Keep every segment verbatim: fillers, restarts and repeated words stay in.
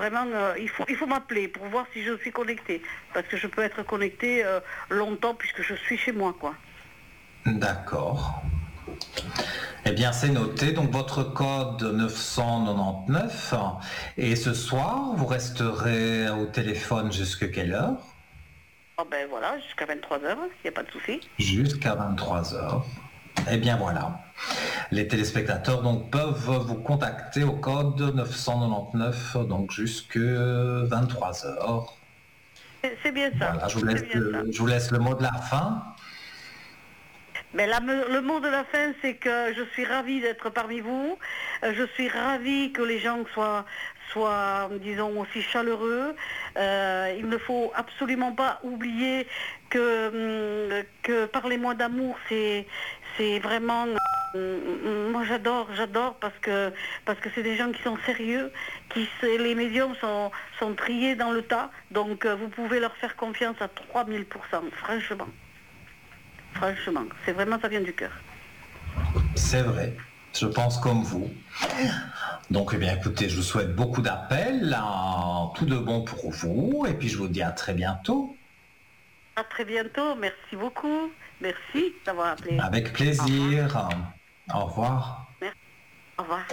vraiment, euh, il faut, il faut m'appeler pour voir si je suis connectée. Parce que je peux être connectée euh, longtemps puisque je suis chez moi, quoi. D'accord. Eh bien, c'est noté. Donc, votre code neuf cent quatre-vingt-dix-neuf. Et ce soir, vous resterez au téléphone jusqu'à quelle heure? Ah ben voilà, jusqu'à vingt-trois heures, il n'y a pas de souci. Jusqu'à vingt-trois heures. Eh bien, voilà. Les téléspectateurs donc peuvent vous contacter au code neuf cent quatre-vingt-dix-neuf, donc jusque vingt-trois heures. C'est, c'est bien ça. Voilà, je vous, laisse C'est bien ça. le, je vous laisse le mot de la fin. Mais la, le mot de la fin, c'est que je suis ravie d'être parmi vous. Euh, je suis ravie que les gens soient, soient disons, aussi chaleureux. Euh, il ne faut absolument pas oublier que, que Parlez-moi d'amour, c'est, c'est vraiment... Euh, moi j'adore, j'adore parce que parce que c'est des gens qui sont sérieux, qui les médiums sont, sont triés dans le tas. Donc euh, vous pouvez leur faire confiance à trois mille pour cent, franchement. Franchement, c'est vraiment, ça vient du cœur. C'est vrai, je pense comme vous. Donc, eh bien, écoutez, je vous souhaite beaucoup d'appels, hein, tout de bon pour vous, et puis je vous dis à très bientôt. À très bientôt, merci beaucoup. Merci d'avoir appelé. Avec plaisir. Au revoir. Au revoir. Merci. Au revoir.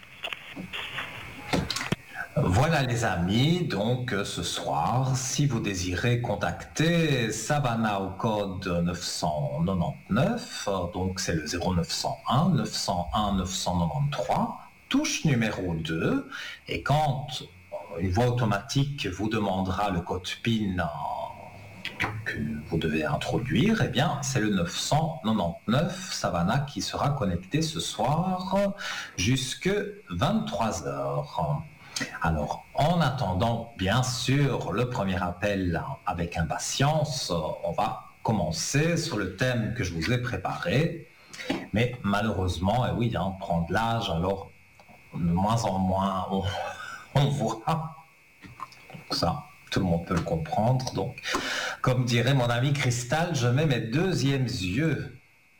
Voilà les amis, donc ce soir, si vous désirez contacter Savannah au code neuf cent quatre-vingt-dix-neuf, donc c'est le zéro neuf cent un neuf cent un neuf cent quatre-vingt-treize, touche numéro deux, et quand une voix automatique vous demandera le code PIN que vous devez introduire, eh bien c'est le neuf cent quatre-vingt-dix-neuf Savannah qui sera connecté ce soir jusque vingt-trois heures. Alors, en attendant, bien sûr, le premier appel avec impatience, on va commencer sur le thème que je vous ai préparé. Mais malheureusement, et oui, hein, prendre l'âge, alors de moins en moins, on, on voit. Donc ça, tout le monde peut le comprendre. Donc, comme dirait mon ami Cristal, je mets mes deuxièmes yeux.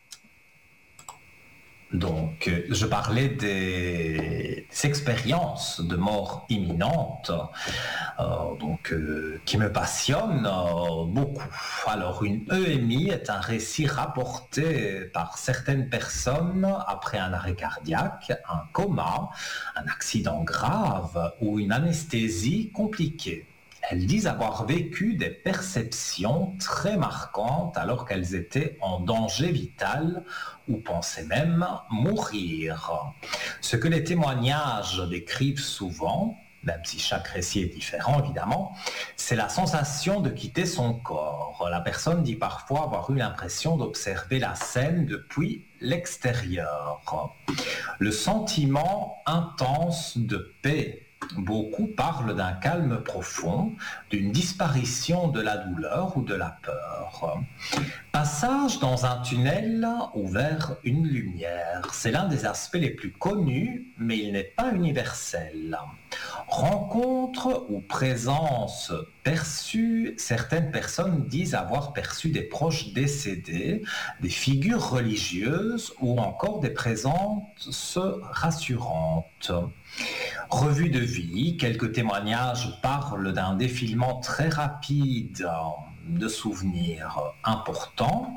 Donc, je parlais des, des expériences de mort imminente, euh, donc, euh, qui me passionnent euh, beaucoup. Alors, une E M I est un récit rapporté par certaines personnes après un arrêt cardiaque, un coma, un accident grave ou une anesthésie compliquée. Elles disent avoir vécu des perceptions très marquantes alors qu'elles étaient en danger vital ou pensaient même mourir. Ce que les témoignages décrivent souvent, même si chaque récit est différent évidemment, c'est la sensation de quitter son corps. La personne dit parfois avoir eu l'impression d'observer la scène depuis l'extérieur. Le sentiment intense de paix. Beaucoup parlent d'un calme profond, d'une disparition de la douleur ou de la peur. Passage dans un tunnel ou vers une lumière, c'est l'un des aspects les plus connus, mais il n'est pas universel. Rencontre ou présence perçue, certaines personnes disent avoir perçu des proches décédés, des figures religieuses ou encore des présences rassurantes. Revue de vie, quelques témoignages parlent d'un défilement très rapide de souvenirs importants.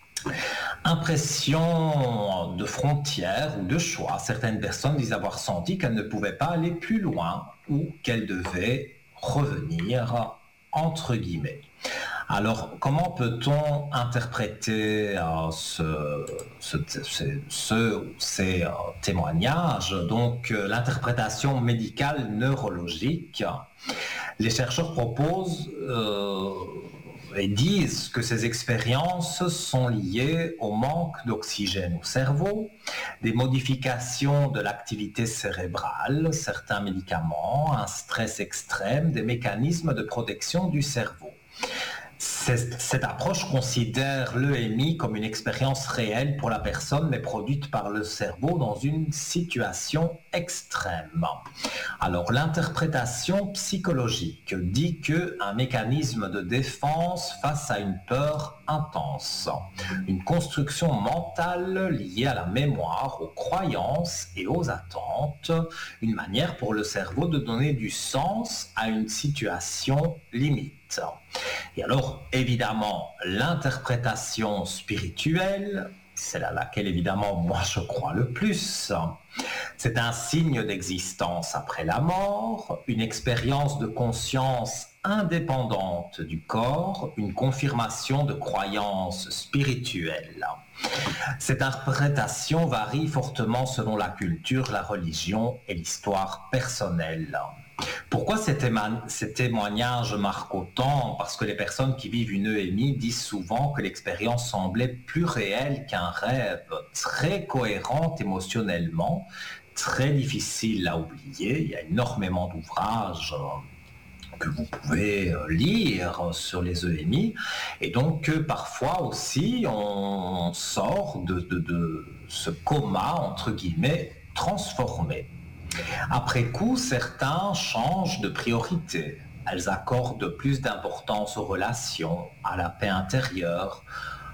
Impression de frontières ou de choix. Certaines personnes disent avoir senti qu'elles ne pouvaient pas aller plus loin ou qu'elles devaient revenir, entre guillemets. Alors, comment peut-on interpréter euh, ce, ce, ce, ce, ces euh, témoignages? Donc, euh, l'interprétation médicale neurologique. Les chercheurs proposent euh, et disent que ces expériences sont liées au manque d'oxygène au cerveau, des modifications de l'activité cérébrale, certains médicaments, un stress extrême, des mécanismes de protection du cerveau. Cette approche considère l'E M I comme une expérience réelle pour la personne, mais produite par le cerveau dans une situation extrême. Alors, l'interprétation psychologique dit qu'un mécanisme de défense face à une peur intense, une construction mentale liée à la mémoire, aux croyances et aux attentes, une manière pour le cerveau de donner du sens à une situation limite. Et alors, évidemment, l'interprétation spirituelle, c'est à laquelle évidemment moi je crois le plus, c'est un signe d'existence après la mort, une expérience de conscience indépendante du corps, une confirmation de croyances spirituelles. Cette interprétation varie fortement selon la culture, la religion et l'histoire personnelle. Pourquoi ces, téma- ces témoignages marquent autant? Parce que les personnes qui vivent une E M I disent souvent que l'expérience semblait plus réelle qu'un rêve, très cohérente émotionnellement, très difficile à oublier. Il y a énormément d'ouvrages que vous pouvez lire sur les E M I, et donc euh, parfois aussi on sort de, de, de ce coma, entre guillemets, transformé. Après coup, certains changent de priorité. Elles accordent plus d'importance aux relations, à la paix intérieure,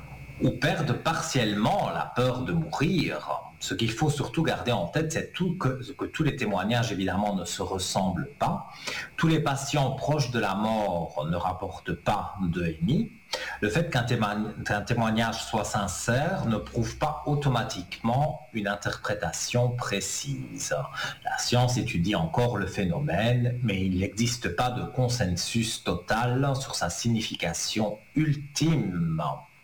ou perdent partiellement la peur de mourir. Ce qu'il faut surtout garder en tête, c'est tout que, que tous les témoignages, évidemment, ne se ressemblent pas. Tous les patients proches de la mort ne rapportent pas de E M I. Le fait qu'un témoignage, témoignage soit sincère ne prouve pas automatiquement une interprétation précise. La science étudie encore le phénomène, mais il n'existe pas de consensus total sur sa signification ultime.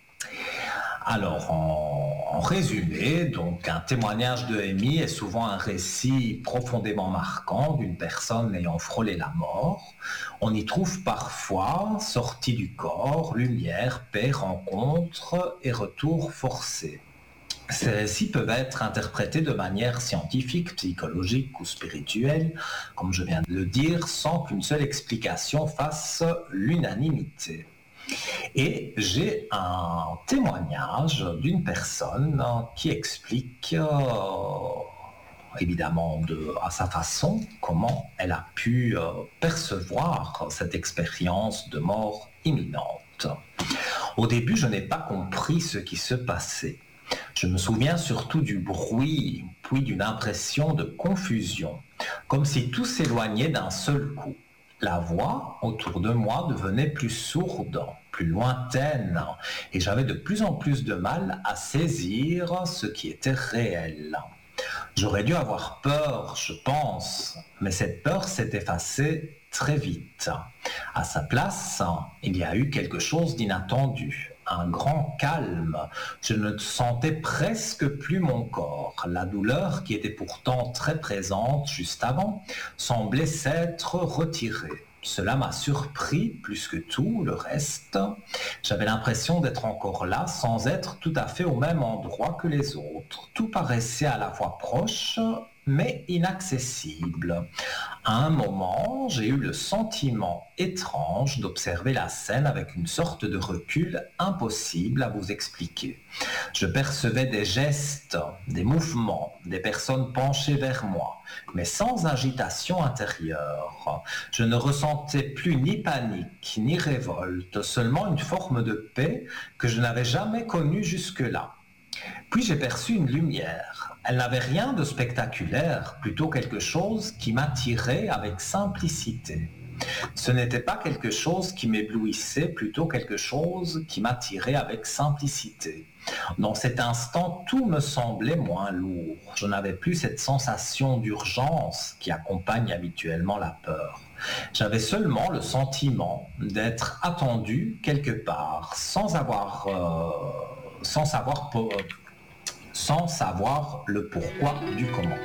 Alors, en, en résumé, donc, un témoignage de E M I est souvent un récit profondément marquant d'une personne ayant frôlé la mort. On y trouve parfois sortie du corps, lumière, paix, rencontre et retour forcé. Ces récits peuvent être interprétés de manière scientifique, psychologique ou spirituelle, comme je viens de le dire, sans qu'une seule explication fasse l'unanimité. Et j'ai un témoignage d'une personne qui explique, euh, évidemment de, à sa façon, comment elle a pu euh, percevoir cette expérience de mort imminente. Au début, je n'ai pas compris ce qui se passait. Je me souviens surtout du bruit, puis d'une impression de confusion, comme si tout s'éloignait d'un seul coup. La voix autour de moi devenait plus sourde, plus lointaine, et j'avais de plus en plus de mal à saisir ce qui était réel. J'aurais dû avoir peur, je pense, mais cette peur s'est effacée très vite. À sa place, il y a eu quelque chose d'inattendu. Un grand calme. Je ne sentais presque plus mon corps. La douleur, qui était pourtant très présente juste avant, semblait s'être retirée. Cela m'a surpris plus que tout le reste. J'avais l'impression d'être encore là sans être tout à fait au même endroit que les autres. Tout paraissait à la fois proche mais inaccessible. À un moment, j'ai eu le sentiment étrange d'observer la scène avec une sorte de recul impossible à vous expliquer. Je percevais des gestes, des mouvements, des personnes penchées vers moi, mais sans agitation intérieure. Je ne ressentais plus ni panique, ni révolte, seulement une forme de paix que je n'avais jamais connue jusque-là. Puis j'ai perçu une lumière. Elle n'avait rien de spectaculaire, plutôt quelque chose qui m'attirait avec simplicité. Ce n'était pas quelque chose qui m'éblouissait, plutôt quelque chose qui m'attirait avec simplicité. Dans cet instant, tout me semblait moins lourd. Je n'avais plus cette sensation d'urgence qui accompagne habituellement la peur. J'avais seulement le sentiment d'être attendu quelque part, sans avoir... Euh, sans savoir, pour, sans savoir le pourquoi du comment.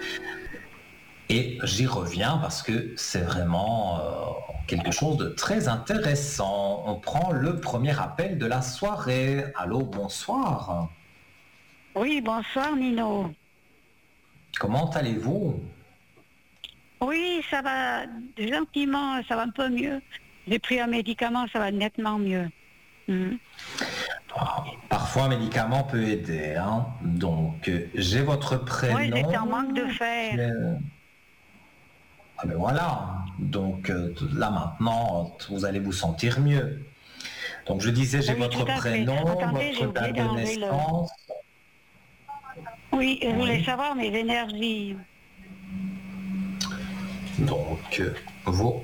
Et j'y reviens parce que c'est vraiment euh, quelque chose de très intéressant. On prend le premier appel de la soirée. Allô, bonsoir. Oui, bonsoir Nino. Comment allez-vous? Oui, ça va gentiment, ça va un peu mieux. J'ai pris un médicament, ça va nettement mieux. Mhm. Parfois, un médicament peut aider. Hein. Donc, euh, j'ai votre prénom. Oui, j'étais en manque de fer. Euh, Ah ben voilà. Donc, euh, là maintenant, vous allez vous sentir mieux. Donc, je disais, j'ai Oui, votre tout à fait. prénom, Attendez, j'ai votre oublié date de d'enlever le... naissance. Oui, je voulais Oui. savoir mes énergies. Donc, euh, vos